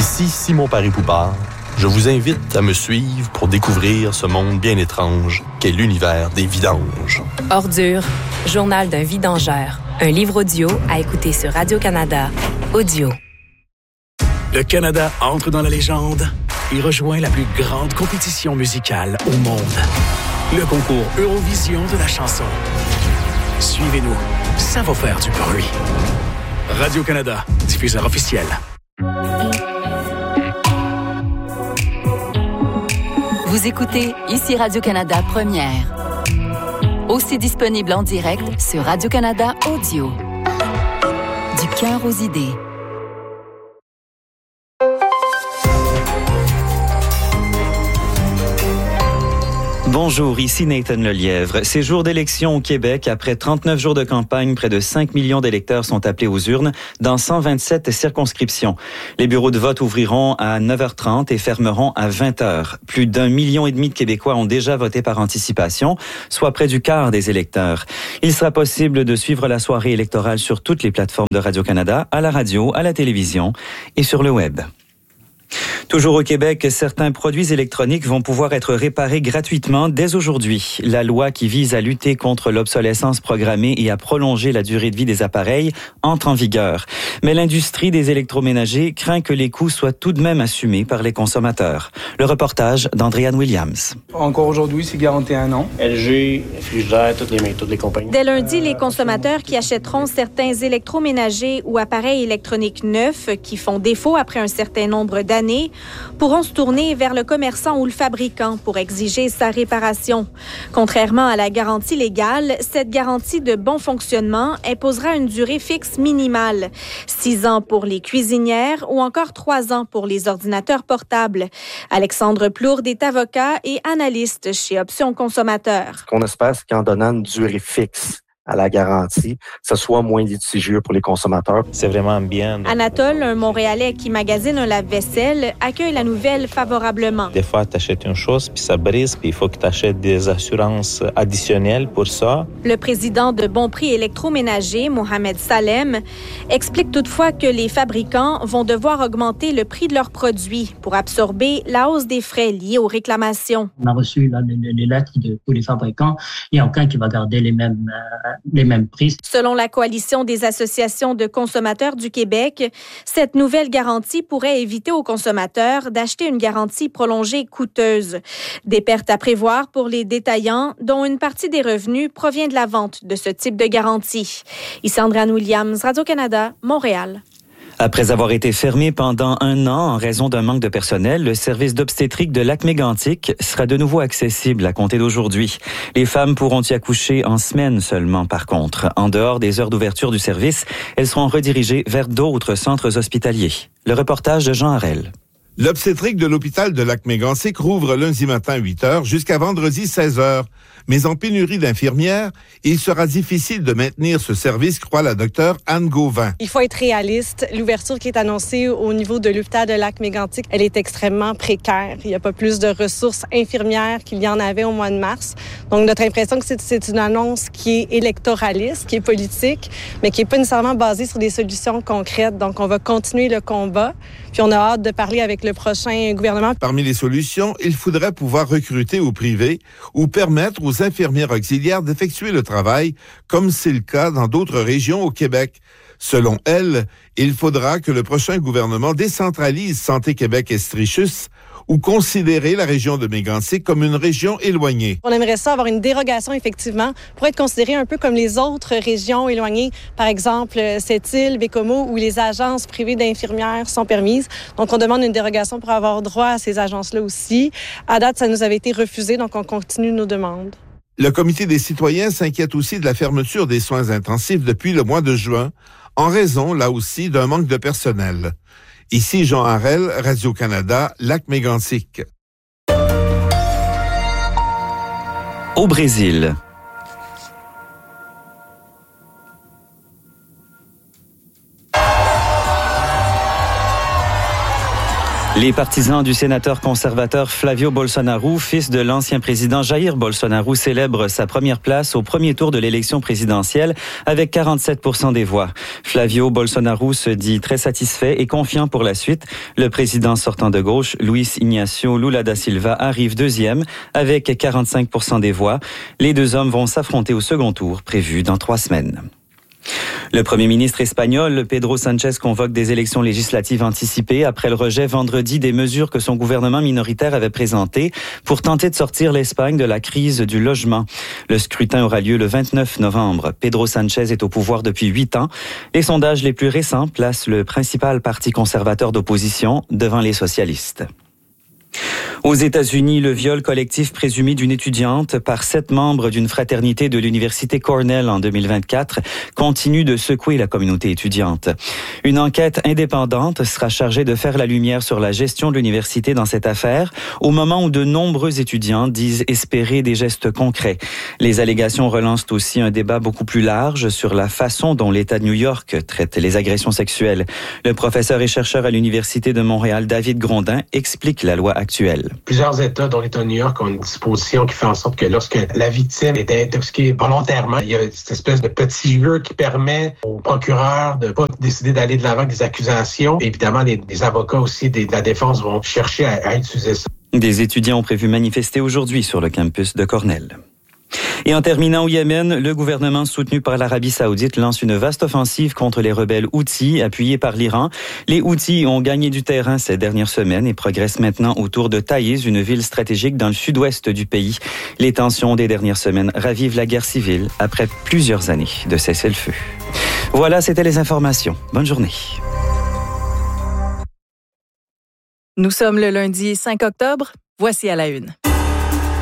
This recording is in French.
Ici Simon Paré-Poupard. Je vous invite à me suivre pour découvrir ce monde bien étrange qu'est l'univers des vidanges. Ordure, journal d'un vidangeur. Un livre audio à écouter sur Radio-Canada. Audio. Le Canada entre dans la légende et rejoint la plus grande compétition musicale au monde. Le concours Eurovision de la chanson. Suivez-nous, ça va faire du bruit. Radio-Canada, diffuseur officiel. Vous écoutez ici Radio-Canada Première. Aussi disponible en direct sur Radio-Canada Audio. Du cœur aux idées. Bonjour, ici Nathan Lelièvre. C'est jour d'élection au Québec. Après 39 jours de campagne, près de 5 millions d'électeurs sont appelés aux urnes dans 127 circonscriptions. Les bureaux de vote ouvriront à 9h30 et fermeront à 20h. Plus d'1,5 million de Québécois ont déjà voté par anticipation, soit près du quart des électeurs. Il sera possible de suivre la soirée électorale sur toutes les plateformes de Radio-Canada, à la radio, à la télévision et sur le web. Toujours au Québec, certains produits électroniques vont pouvoir être réparés gratuitement dès aujourd'hui. La loi qui vise à lutter contre l'obsolescence programmée et à prolonger la durée de vie des appareils entre en vigueur. Mais l'industrie des électroménagers craint que les coûts soient tout de même assumés par les consommateurs. Le reportage d'Andréane Williams. Encore aujourd'hui, c'est garanti 1 an. LG, Frigidaire, toutes les compagnies. Dès lundi, les consommateurs qui achèteront certains électroménagers ou appareils électroniques neufs qui font défaut après un certain nombre d'années pourront se tourner vers le commerçant ou le fabricant pour exiger sa réparation. Contrairement à la garantie légale, cette garantie de bon fonctionnement imposera une durée fixe minimale. 6 ans pour les cuisinières ou encore 3 ans pour les ordinateurs portables. Alexandre Plourde est avocat et analyste chez Options Consommateurs. Ce qu'on espère, c'est qu'en donnant une durée fixe à la garantie, que ce soit moins litigieux pour les consommateurs. C'est vraiment bien. Anatole, un Montréalais qui magasine un lave-vaisselle, accueille la nouvelle favorablement. Des fois, tu achètes une chose, puis ça brise, puis il faut que tu achètes des assurances additionnelles pour ça. Le président de Bon Prix électroménager, Mohamed Salem, explique toutefois que les fabricants vont devoir augmenter le prix de leurs produits pour absorber la hausse des frais liés aux réclamations. On a reçu les lettres de tous les fabricants. Il n'y a aucun qui va garder les mêmes prix. Selon la Coalition des associations de consommateurs du Québec, cette nouvelle garantie pourrait éviter aux consommateurs d'acheter une garantie prolongée coûteuse. Des pertes à prévoir pour les détaillants, dont une partie des revenus provient de la vente de ce type de garantie. Ici Andréane Williams, Radio-Canada, Montréal. Après avoir été fermé pendant 1 an en raison d'un manque de personnel, le service d'obstétrique de Lac-Mégantic sera de nouveau accessible à compter d'aujourd'hui. Les femmes pourront y accoucher en semaine seulement, par contre. En dehors des heures d'ouverture du service, elles seront redirigées vers d'autres centres hospitaliers. Le reportage de Jean Harel. L'obstétrique de l'hôpital de Lac-Mégantic rouvre lundi matin 8h jusqu'à vendredi 16h. Mais en pénurie d'infirmières, il sera difficile de maintenir ce service, croit la docteure Anne Gauvin. Il faut être réaliste. L'ouverture qui est annoncée au niveau de l'hôpital de Lac-Mégantic, elle est extrêmement précaire. Il n'y a pas plus de ressources infirmières qu'il y en avait au mois de mars. Donc, notre impression que c'est une annonce qui est électoraliste, qui est politique, mais qui n'est pas nécessairement basée sur des solutions concrètes. Donc, on va continuer le combat. Puis, on a hâte de parler avec le prochain gouvernement. Parmi les solutions, il faudrait pouvoir recruter au privé ou permettre aux infirmières auxiliaires d'effectuer le travail, comme c'est le cas dans d'autres régions au Québec. Selon elle, il faudra que le prochain gouvernement décentralise Santé Québec-Estrichus ou considérer la région de Mégantic comme une région éloignée. On aimerait ça avoir une dérogation, effectivement, pour être considéré un peu comme les autres régions éloignées, par exemple Sept-Îles, Bécomo, où les agences privées d'infirmières sont permises. Donc, on demande une dérogation pour avoir droit à ces agences-là aussi. À date, ça nous avait été refusé, donc on continue nos demandes. Le Comité des citoyens s'inquiète aussi de la fermeture des soins intensifs depuis le mois de juin, en raison, là aussi, d'un manque de personnel. Ici Jean Harel, Radio-Canada, Lac-Mégantic. Au Brésil. Les partisans du sénateur conservateur Flavio Bolsonaro, fils de l'ancien président Jair Bolsonaro, célèbrent sa première place au premier tour de l'élection présidentielle avec 47% des voix. Flavio Bolsonaro se dit très satisfait et confiant pour la suite. Le président sortant de gauche, Luiz Inácio Lula da Silva, arrive deuxième avec 45% des voix. Les deux hommes vont s'affronter au second tour, prévu dans 3 semaines. Le premier ministre espagnol, Pedro Sánchez, convoque des élections législatives anticipées après le rejet vendredi des mesures que son gouvernement minoritaire avait présentées pour tenter de sortir l'Espagne de la crise du logement. Le scrutin aura lieu le 29 novembre. Pedro Sánchez est au pouvoir depuis 8 ans. Les sondages les plus récents placent le principal parti conservateur d'opposition devant les socialistes. Aux États-Unis, le viol collectif présumé d'une étudiante par 7 membres d'une fraternité de l'université Cornell en 2024 continue de secouer la communauté étudiante. Une enquête indépendante sera chargée de faire la lumière sur la gestion de l'université dans cette affaire, au moment où de nombreux étudiants disent espérer des gestes concrets. Les allégations relancent aussi un débat beaucoup plus large sur la façon dont l'État de New York traite les agressions sexuelles. Le professeur et chercheur à l'Université de Montréal, David Grondin, explique la loi actuelle. Plusieurs États, dont l'État de New York, ont une disposition qui fait en sorte que lorsque la victime est intoxiquée volontairement, il y a cette espèce de petit jeu qui permet au procureur de pas décider d'aller de l'avant avec des accusations. Évidemment, les avocats aussi de la défense vont chercher à utiliser ça. Des étudiants ont prévu manifester aujourd'hui sur le campus de Cornell. Et en terminant au Yémen, le gouvernement soutenu par l'Arabie Saoudite lance une vaste offensive contre les rebelles Houthis appuyés par l'Iran. Les Houthis ont gagné du terrain ces dernières semaines et progressent maintenant autour de Taïz, une ville stratégique dans le sud-ouest du pays. Les tensions des dernières semaines ravivent la guerre civile après plusieurs années de cessez-le-feu. Voilà, c'était les informations. Bonne journée. Nous sommes le lundi 5 octobre. Voici à la une.